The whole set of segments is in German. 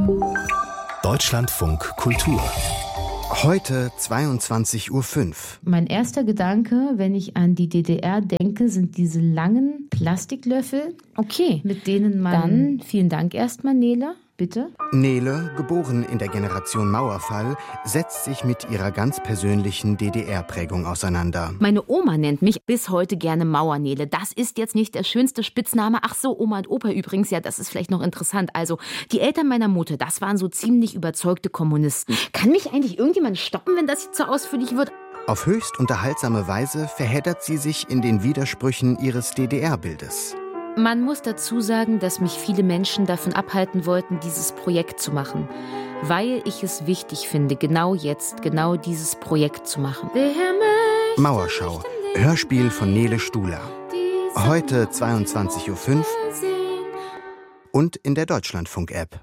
Deutschlandfunk Kultur. Heute 22:05 Uhr. Mein erster Gedanke, wenn ich an die DDR denke, sind diese langen Plastiklöffel. Okay, mit denen man... Dann, vielen Dank erstmal, Nele. Bitte? Nele, geboren in der Generation Mauerfall, setzt sich mit ihrer ganz persönlichen DDR-Prägung auseinander. Meine Oma nennt mich bis heute gerne Mauernele. Das ist jetzt nicht der schönste Spitzname. Ach so, Oma und Opa übrigens, ja, das ist vielleicht noch interessant. Also, die Eltern meiner Mutter, das waren so ziemlich überzeugte Kommunisten. Kann mich eigentlich irgendjemand stoppen, wenn das jetzt so ausführlich wird? Auf höchst unterhaltsame Weise verheddert sie sich in den Widersprüchen ihres DDR-Bildes. Man muss dazu sagen, dass mich viele Menschen davon abhalten wollten, dieses Projekt zu machen. Weil ich es wichtig finde, genau jetzt, genau dieses Projekt zu machen. Mauerschau, Hörspiel von Nele Stuhler. Heute 22:05 Uhr und in der Deutschlandfunk-App.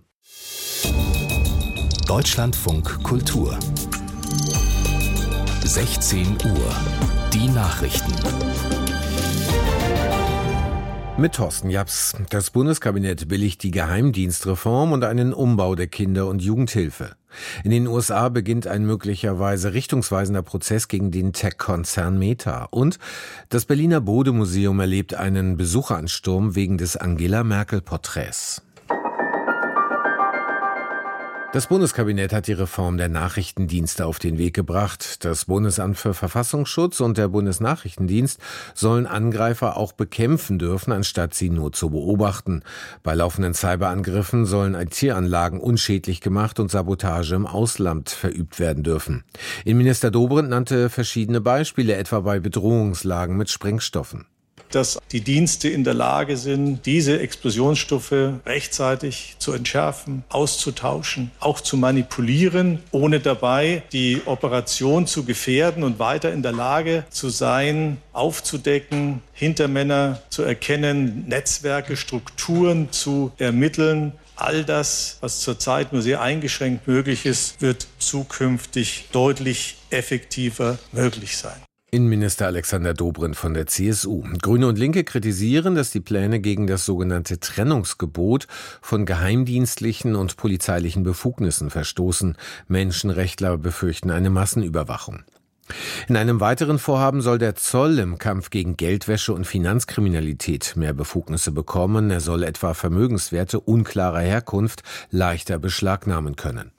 Deutschlandfunk Kultur. 16 Uhr. Die Nachrichten. Mit Thorsten Japs. Das Bundeskabinett billigt die Geheimdienstreform und einen Umbau der Kinder- und Jugendhilfe. In den USA beginnt ein möglicherweise richtungsweisender Prozess gegen den Tech-Konzern Meta. Und das Berliner Bode-Museum erlebt einen Besucheransturm wegen des Angela-Merkel-Porträts. Das Bundeskabinett hat die Reform der Nachrichtendienste auf den Weg gebracht. Das Bundesamt für Verfassungsschutz und der Bundesnachrichtendienst sollen Angreifer auch bekämpfen dürfen, anstatt sie nur zu beobachten. Bei laufenden Cyberangriffen sollen IT-Anlagen unschädlich gemacht und Sabotage im Ausland verübt werden dürfen. Innenminister Dobrindt nannte verschiedene Beispiele, etwa bei Bedrohungslagen mit Sprengstoffen. Dass die Dienste in der Lage sind, diese Explosionsstoffe rechtzeitig zu entschärfen, auszutauschen, auch zu manipulieren, ohne dabei die Operation zu gefährden und weiter in der Lage zu sein, aufzudecken, Hintermänner zu erkennen, Netzwerke, Strukturen zu ermitteln. All das, was zurzeit nur sehr eingeschränkt möglich ist, wird zukünftig deutlich effektiver möglich sein. Innenminister Alexander Dobrindt von der CSU. Grüne und Linke kritisieren, dass die Pläne gegen das sogenannte Trennungsgebot von geheimdienstlichen und polizeilichen Befugnissen verstoßen. Menschenrechtler befürchten eine Massenüberwachung. In einem weiteren Vorhaben soll der Zoll im Kampf gegen Geldwäsche und Finanzkriminalität mehr Befugnisse bekommen. Er soll etwa Vermögenswerte unklarer Herkunft leichter beschlagnahmen können.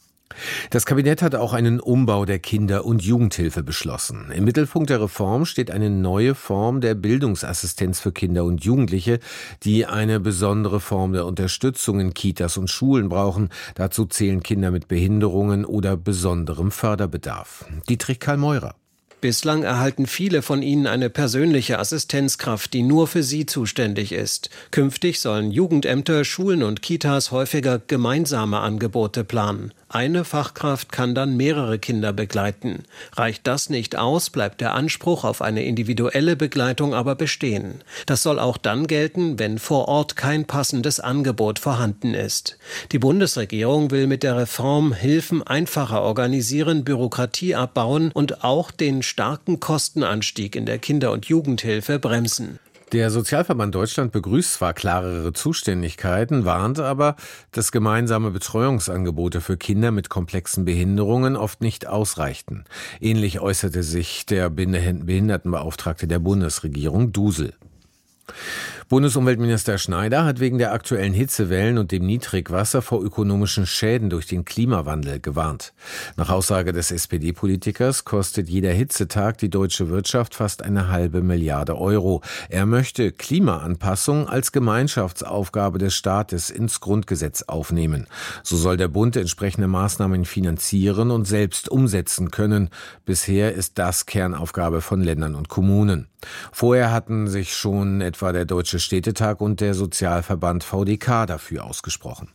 Das Kabinett hat auch einen Umbau der Kinder- und Jugendhilfe beschlossen. Im Mittelpunkt der Reform steht eine neue Form der Bildungsassistenz für Kinder und Jugendliche, die eine besondere Form der Unterstützung in Kitas und Schulen brauchen. Dazu zählen Kinder mit Behinderungen oder besonderem Förderbedarf. Dietrich Karl-Meurer. Bislang erhalten viele von ihnen eine persönliche Assistenzkraft, die nur für sie zuständig ist. Künftig sollen Jugendämter, Schulen und Kitas häufiger gemeinsame Angebote planen. Eine Fachkraft kann dann mehrere Kinder begleiten. Reicht das nicht aus, bleibt der Anspruch auf eine individuelle Begleitung aber bestehen. Das soll auch dann gelten, wenn vor Ort kein passendes Angebot vorhanden ist. Die Bundesregierung will mit der Reform Hilfen einfacher organisieren, Bürokratie abbauen und auch den starken Kostenanstieg in der Kinder- und Jugendhilfe bremsen. Der Sozialverband Deutschland begrüßt zwar klarere Zuständigkeiten, warnt aber, dass gemeinsame Betreuungsangebote für Kinder mit komplexen Behinderungen oft nicht ausreichten. Ähnlich äußerte sich der Behindertenbeauftragte der Bundesregierung, Dusel. Bundesumweltminister Schneider hat wegen der aktuellen Hitzewellen und dem Niedrigwasser vor ökonomischen Schäden durch den Klimawandel gewarnt. Nach Aussage des SPD-Politikers kostet jeder Hitzetag die deutsche Wirtschaft fast 1,5 Milliarde Euro. Er möchte Klimaanpassung als Gemeinschaftsaufgabe des Staates ins Grundgesetz aufnehmen. So soll der Bund entsprechende Maßnahmen finanzieren und selbst umsetzen können. Bisher ist das Kernaufgabe von Ländern und Kommunen. Vorher hatten sich schon etwa der Deutsche Städtetag und der Sozialverband VDK dafür ausgesprochen.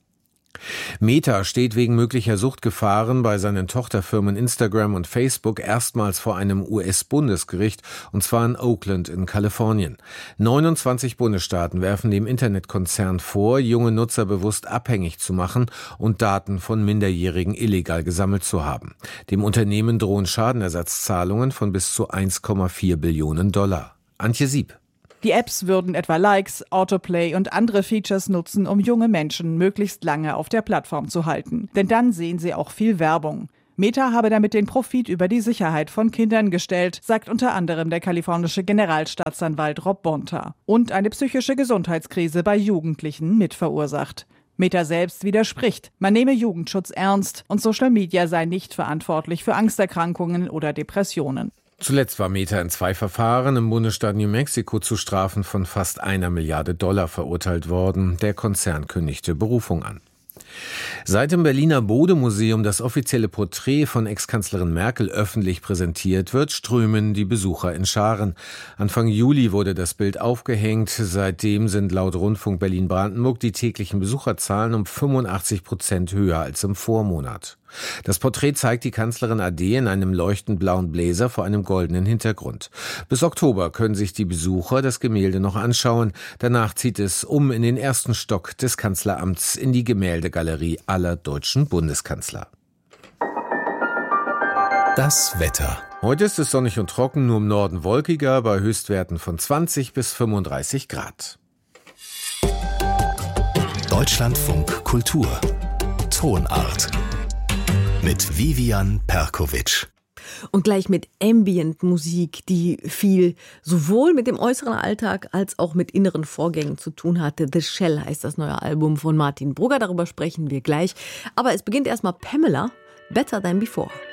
Meta steht wegen möglicher Suchtgefahren bei seinen Tochterfirmen Instagram und Facebook erstmals vor einem US-Bundesgericht, und zwar in Oakland in Kalifornien. 29 Bundesstaaten werfen dem Internetkonzern vor, junge Nutzer bewusst abhängig zu machen und Daten von Minderjährigen illegal gesammelt zu haben. Dem Unternehmen drohen Schadenersatzzahlungen von bis zu $1,4 Billionen. Antje Sieb. Die Apps würden etwa Likes, Autoplay und andere Features nutzen, um junge Menschen möglichst lange auf der Plattform zu halten. Denn dann sehen sie auch viel Werbung. Meta habe damit den Profit über die Sicherheit von Kindern gestellt, sagt unter anderem der kalifornische Generalstaatsanwalt Rob Bonta. Und eine psychische Gesundheitskrise bei Jugendlichen mitverursacht. Meta selbst widerspricht. Man nehme Jugendschutz ernst und Social Media sei nicht verantwortlich für Angsterkrankungen oder Depressionen. Zuletzt war Meta in 2 Verfahren im Bundesstaat New Mexico zu Strafen von fast $1 Milliarde verurteilt worden. Der Konzern kündigte Berufung an. Seit im Berliner Bode-Museum das offizielle Porträt von Ex-Kanzlerin Merkel öffentlich präsentiert wird, strömen die Besucher in Scharen. Anfang Juli wurde das Bild aufgehängt. Seitdem sind laut Rundfunk Berlin-Brandenburg die täglichen Besucherzahlen um 85% höher als im Vormonat. Das Porträt zeigt die Kanzlerin AD in einem leuchtend blauen Bläser vor einem goldenen Hintergrund. Bis Oktober können sich die Besucher das Gemälde noch anschauen. Danach zieht es in den ersten Stock des Kanzleramts in die Gemäldegalerie aller deutschen Bundeskanzler. Das Wetter. Heute ist es sonnig und trocken, nur im Norden wolkiger, bei Höchstwerten von 20 bis 35 Grad. Deutschlandfunk Kultur. Tonart. Mit Vivian Perkovic. Und gleich mit Ambient-Musik, die viel sowohl mit dem äußeren Alltag als auch mit inneren Vorgängen zu tun hatte. The Shell heißt das neue Album von Martin Brugger, darüber sprechen wir gleich. Aber es beginnt erstmal Pamela, Better Than Before.